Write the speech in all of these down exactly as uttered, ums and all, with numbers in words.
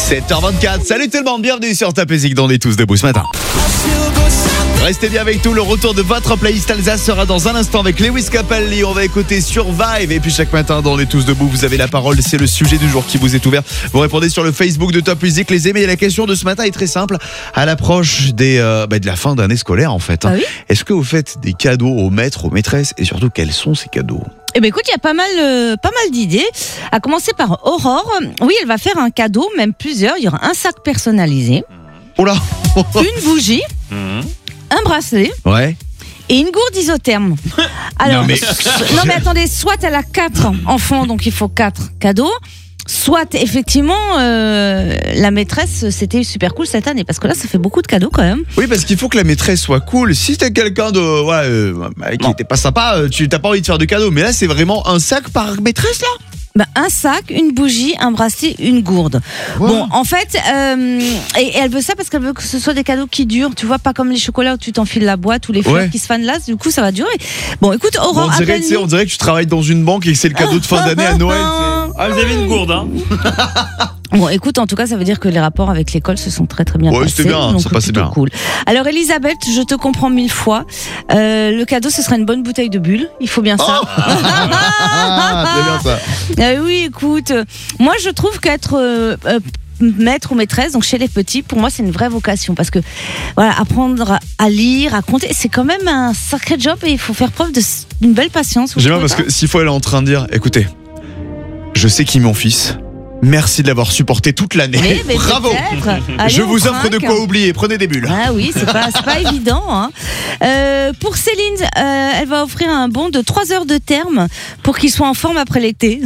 sept heures vingt-quatre, salut tout le monde, bienvenue sur Top Music dans les Tous Debout ce matin. Restez bien avec nous, le retour de votre playlist Alsace sera dans un instant avec Lewis Capaldi. On va écouter Survive et puis chaque matin dans les Tous Debout, vous avez la parole, c'est le sujet du jour qui vous est ouvert. Vous répondez sur le Facebook de Top Music, les amis. Et la question de ce matin est très simple, à l'approche des, euh, bah de la fin d'année scolaire en fait. Hein. Ah oui Est-ce que vous faites des cadeaux aux maîtres, aux maîtresses et surtout quels sont ces cadeaux ? Eh ben écoute, il y a pas mal, euh, pas mal d'idées. À commencer par Aurore. Oui, elle va faire un cadeau, même plusieurs. Il y aura un sac personnalisé, Oula. une bougie, un bracelet Ouais. et une gourde isotherme. Alors, Non, mais- non mais attendez, soit elle a quatre enfants, donc il faut quatre cadeaux. Soit effectivement euh, la maîtresse, c'était super cool cette année parce que là ça fait beaucoup de cadeaux quand même. Oui, parce qu'il faut que la maîtresse soit cool. Si t'es quelqu'un de ouais, euh, qui n'était pas sympa, euh, tu t'as pas envie de faire de cadeaux. Mais là, c'est vraiment un sac par maîtresse là. Bah, un sac, une bougie, un bracelet, une gourde. Wow. Bon, en fait, euh, et, et elle veut ça parce qu'elle veut que ce soit des cadeaux qui durent. Tu vois, pas comme les chocolats où tu t'enfiles la boîte ou les fleurs Ouais. qui se fanent là. Du coup, ça va durer. Bon, écoute, Bon, Aurore, on, dirait, tu sais, on appelle-nous. dirait que tu travailles dans une banque et que c'est le cadeau de fin d'année à Noël. c'est- Ah, vous avez une gourde, hein. Bon, écoute, en tout cas, ça veut dire que les rapports avec l'école se sont très très bien Ouais, passés. c'était bien, donc ça passait plutôt bien. cool. Alors, Elisabeth, je te comprends mille fois. Euh, le cadeau, ce sera une bonne bouteille de bulle. Il faut bien ça. Ah, c'est bien ça. Euh, oui, écoute, euh, moi je trouve qu'être euh, euh, maître ou maîtresse, donc chez les petits, pour moi c'est une vraie vocation parce que voilà, apprendre à lire, à compter, c'est quand même un sacré job et il faut faire preuve de- d'une belle patience. vous J'aime bien trouvez parce pas que s'il faut, elle est en train de dire, écoutez, je sais qui est mon fils. Merci de l'avoir supporté toute l'année. Mais- mais Bravo. peut-être. Allez, Je on vous offre de trinque. quoi oublier. Prenez des bulles. Ah oui, c'est pas, c'est pas évident. Hein. Euh, pour Céline, euh, elle va offrir un bon de trois heures de terme pour qu'il soit en forme après l'été.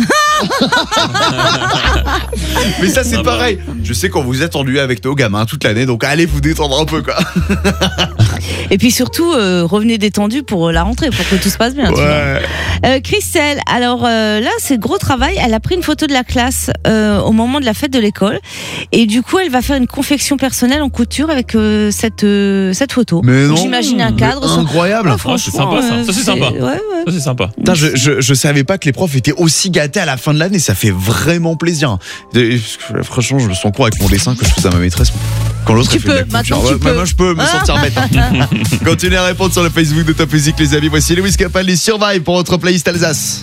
Mais ça, c'est Ah bah. pareil. Je sais qu'on vous a attendu avec nos gamins toute l'année, donc allez vous détendre un peu, quoi. Et puis surtout, euh, revenez détendu pour la rentrée, pour que tout se passe bien. tu vois. Ouais. Euh, Christelle, alors euh, là c'est gros travail, elle a pris une photo de la classe euh, au moment de la fête de l'école et du coup elle va faire une confection personnelle en couture avec euh, cette, euh, cette photo. Mais Donc, non. j'imagine un cadre. Mais sans- incroyable. Ah, Ah, c'est sympa, ça. euh, Ça, c'est sympa. Ouais, ouais. Ça, c'est sympa. Putain, je, je, je savais pas que les profs étaient aussi gâtés à la fin de l'année, ça fait vraiment plaisir. Et, franchement, je me sens con avec mon dessin que je faisais à ma maîtresse. Quand l'autre Tu elle fait de la peux, maintenant couture. tu Ouais, peux. moi, je peux me sentir bête. Hein. Continuez à répondre sur le Facebook de Top Music, les amis. Voici Lewis Capaldi, Survive pour votre playlist Alsace.